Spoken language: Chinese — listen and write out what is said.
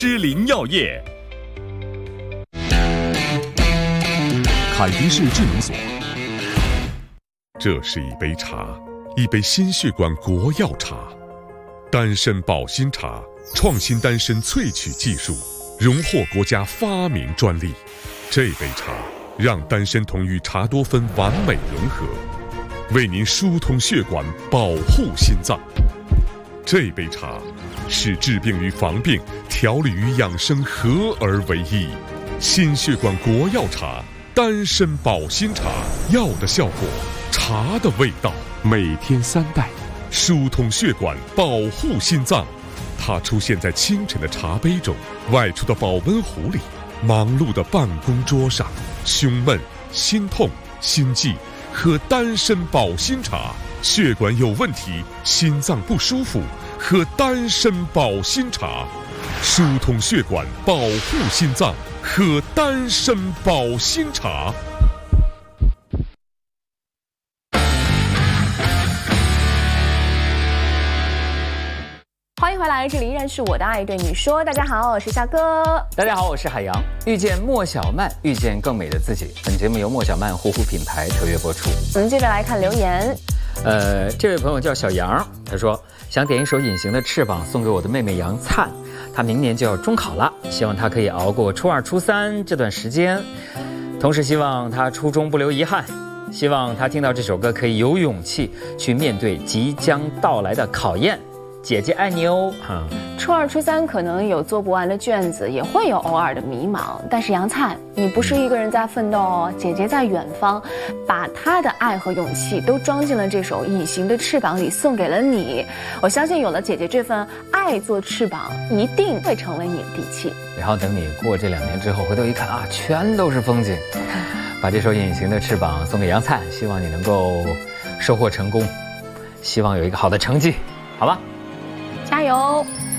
芝林药业， 凯迪士智能锁。 这是一杯茶，一杯心血管国药茶，丹参保心茶，创新丹参萃取技术，荣获国家发明专利。这杯茶让丹参酮与茶多酚完美融合，为您疏通血管，保护心脏。这杯茶是治病与防病、调理与养生合而为一。心血管国药茶，丹参保心茶，药的效果，茶的味道。每天3袋，疏通血管，保护心脏。它出现在清晨的茶杯中，外出的保温壶里，忙碌的办公桌上。胸闷、心痛、心悸，喝丹参保心茶。血管有问题，心脏不舒服，喝丹参保心茶。疏通血管，保护心脏，喝丹参保心茶。 欢迎回来，这里依然是我的爱对你说。大家好，我是夏哥。 大家好，我是海洋。遇见莫小曼，遇见更美的自己。本节目由莫小曼护肤品牌特约播出。 我们接着来看留言。 这位朋友叫小杨，他说想点一首《隐形的翅膀》送给我的妹妹杨灿，她明年就要中考了，希望她可以熬过初2、初3这段时间，同时希望她初中不留遗憾，希望她听到这首歌可以有勇气去面对即将到来的考验。姐姐爱你哦。 初2、初3可能有做不完的卷子，也会有偶尔的迷茫，但是杨灿，你不是一个人在奋斗哦，姐姐在远方，把她的爱和勇气都装进了这首《隐形的翅膀》里，送给了你。我相信有了姐姐这份爱做翅膀，一定会成为你的底气。 然后等你过这2年之后，回头一看啊，全都是风景。把这首《隐形的翅膀》送给杨灿，希望你能够收获成功，希望有一个好的成绩，好吧？ 加油！